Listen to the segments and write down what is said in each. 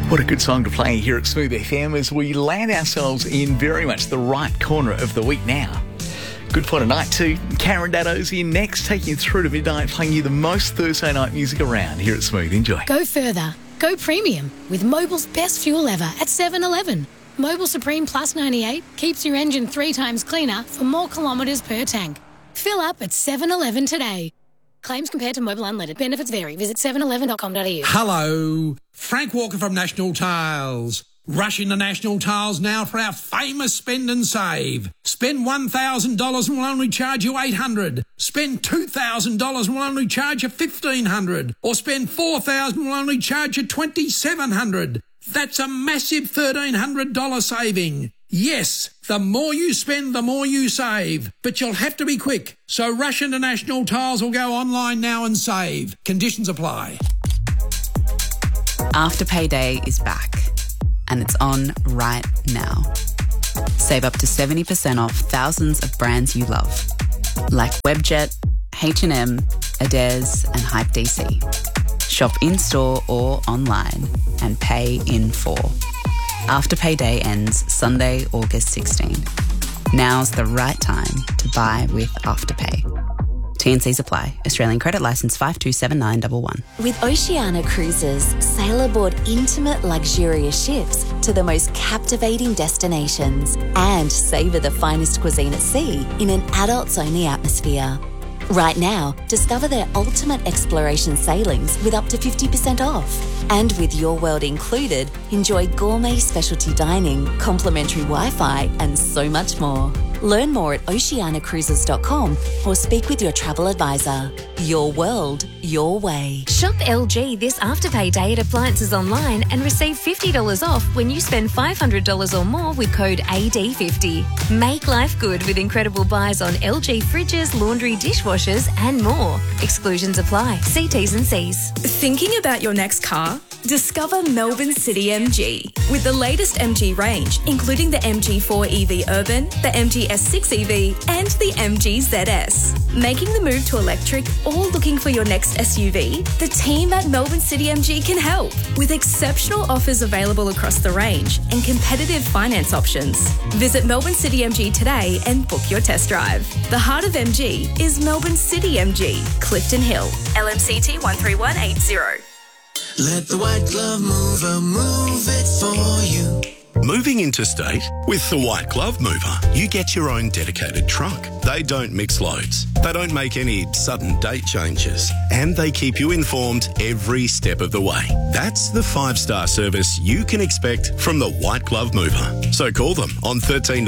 What a good song to play here at Smooth FM as we land ourselves in very much the right corner of the week now. Good for tonight too. Karen Daddo's in next, taking you through to midnight, playing you the most Thursday night music around here at Smooth. Enjoy. Go further. Go premium with Mobil's best fuel ever at 7-Eleven. Mobil Supreme Plus 98 keeps your engine 3 times cleaner for more kilometres per tank. Fill up at 7-Eleven today. Claims compared to Mobil Unleaded. Benefits vary. Visit 711.com.au. Hello, Frank Walker from National Tiles. Rush into National Tiles now for our famous spend and save. Spend $1,000 and we'll only charge you $800. Spend $2,000 and we'll only charge you $1,500. Or spend $4,000 and we'll only charge you $2,700. That's a massive $1,300 saving. Yes, the more you spend, the more you save. But you'll have to be quick. So rush into National Tiles or go online now and save. Conditions apply. Afterpay Day is back, and it's on right now. Save up to 70% off thousands of brands you love, like Webjet, H&M, Adairs and Hype DC. Shop in-store or online and pay in full. Afterpay Day ends Sunday, August 16. Now's the right time to buy with Afterpay. T&Cs apply. Australian credit licence 527911. With Oceania Cruises, sail aboard intimate, luxurious ships to the most captivating destinations and savour the finest cuisine at sea in an adults-only atmosphere. Right now, discover their ultimate exploration sailings with up to 50% off. And with Your World included, enjoy gourmet specialty dining, complimentary Wi-Fi and so much more. Learn more at oceanacruises.com or speak with your travel advisor. Your world, your way. Shop LG this Afterpay Day at Appliances Online and receive $50 off when you spend $500 or more with code AD50. Make life good with incredible buys on LG fridges, laundry, dishwashers and more. Exclusions apply. See T's and C's. Thinking about your next car? Discover Melbourne City MG. With the latest MG range, including the MG4 EV Urban, the MG S6 EV and the MG ZS. Making the move to electric or looking for your next SUV? The team at Melbourne City MG can help with exceptional offers available across the range and competitive finance options. Visit Melbourne City MG today and book your test drive. The heart of MG is Melbourne City MG, Clifton Hill, LMCT 13180. Let the White Glove Mover move it for you. Moving interstate? With the White Glove Mover, you get your own dedicated truck. They don't mix loads. They don't make any sudden date changes. And they keep you informed every step of the way. That's the 5-star service you can expect from the White Glove Mover. So call them on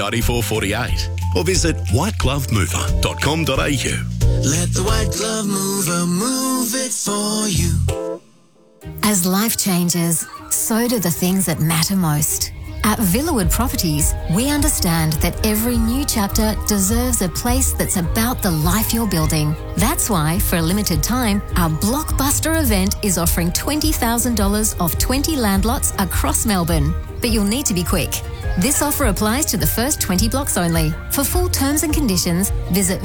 139448 or visit whiteglovemover.com.au. Let the White Glove Mover move it for you. As life changes, so do the things that matter most. At Villawood Properties, we understand that every new chapter deserves a place that's about the life you're building. That's why, for a limited time, our blockbuster event is offering $20,000 off 20 land lots across Melbourne. But you'll need to be quick. This offer applies to the first 20 blocks only. For full terms and conditions, visit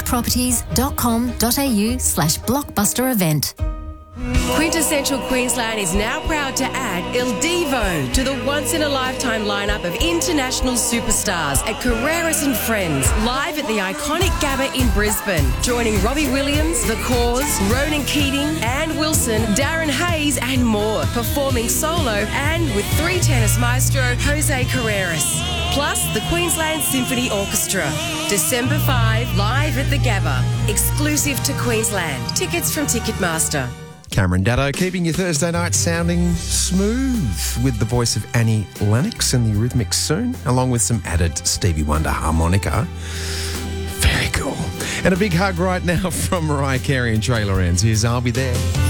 villawoodproperties.com.au/blockbuster event. Quintessential Queensland is now proud to add Il Divo to the once-in-a-lifetime lineup of international superstars at Carreras and Friends, live at the iconic Gabba in Brisbane. Joining Robbie Williams, The Cause, Ronan Keating, Anne Wilson, Darren Hayes and more, performing solo and with 3 tennis maestro Jose Carreras. Plus the Queensland Symphony Orchestra. December 5, live at the Gabba. Exclusive to Queensland. Tickets from Ticketmaster. Cameron Daddo keeping your Thursday night sounding smooth with the voice of Annie Lennox and the Eurythmics soon, along with some added Stevie Wonder harmonica. Very cool. And a big hug right now from Mariah Carey and Trey Lorenz. Here's I'll Be There.